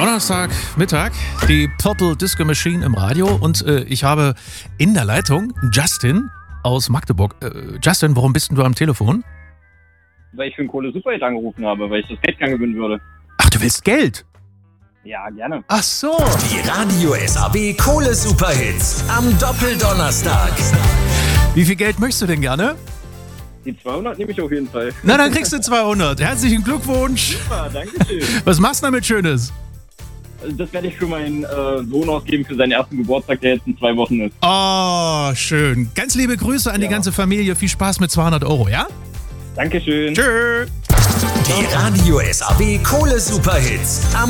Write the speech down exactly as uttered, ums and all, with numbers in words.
Donnerstag, Mittag, die Purple Disco Machine im Radio und äh, ich habe in der Leitung Justin aus Magdeburg. Äh, Justin, warum bist denn du am Telefon? Weil ich für einen Kohle-Superhit angerufen habe, weil ich das Geld gern gewinnen würde. Ach, du willst Geld? Ja, gerne. Ach so. Die Radio S A B Kohle-Superhits am Doppeldonnerstag. Wie viel Geld möchtest du denn gerne? Die zweihundert nehme ich auf jeden Fall. Na, dann kriegst du zweihundert. Herzlichen Glückwunsch. Super, danke schön. Was machst du damit Schönes? Das werde ich für meinen äh, Sohn ausgeben für seinen ersten Geburtstag, der jetzt in zwei Wochen ist. Oh, schön. Ganz liebe Grüße an Ja. die ganze Familie. Viel Spaß mit zweihundert Euro, ja? Dankeschön. Tschö. Die Radio S A B Kohle-Superhits am